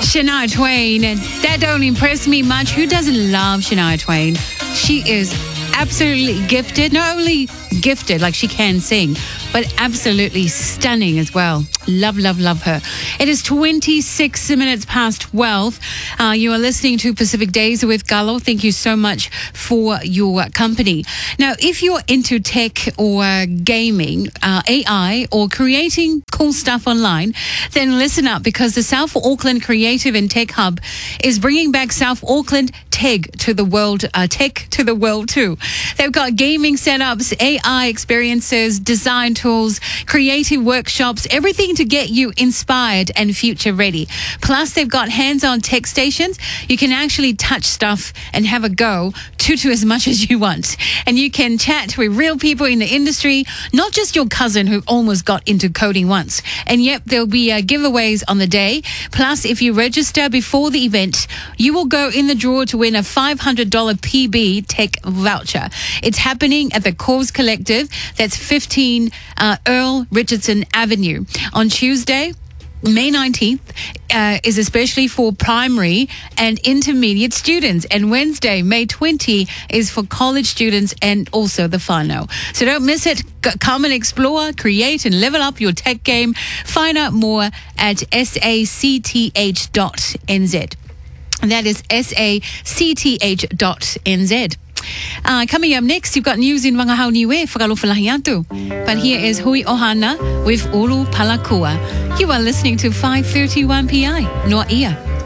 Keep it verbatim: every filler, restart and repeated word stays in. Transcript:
Shania Twain. That don't impress me much. Who doesn't love Shania Twain? She is absolutely gifted. Not only gifted, like she can sing, but absolutely stunning as well. Love, love, love her. It is twenty-six minutes past twelve. Uh, you are listening to Pacific Days with Gallo. Thank you so much for your company. Now, if you're into tech or gaming, uh, A I, or creating cool stuff online, then listen up, because the South Auckland Creative and Tech Hub is bringing back South Auckland Tech to the world, uh, tech to the world too. They've got gaming setups, A I experiences, design tools, creative workshops, everything to get you inspired and future ready. Plus, they've got hands-on tech stations. You can actually touch stuff and have a go, tutu as much as you want. And you can chat with real people in the industry, not just your cousin who almost got into coding once. And yep, there'll be uh, giveaways on the day. Plus, if you register before the event, you will go in the draw to win a five hundred dollars P B tech voucher. It's happening at the Cause Collective. That's fifteen uh, Earl Richardson Avenue. On Tuesday, May nineteenth, uh, is especially for primary and intermediate students. And Wednesday, May twentieth, is for college students and also the whānau. So don't miss it. C- come and explore, create, and level up your tech game. Find out more at S A C T H dot N Z. And that is S A C T H dot N Z. Uh, coming up next, you've got news in Wangahau Niue, Whakalofalahi atu. But here is Hui Ohana with Ulu Palakua. You are listening to five thirty-one P I, Noa Ia.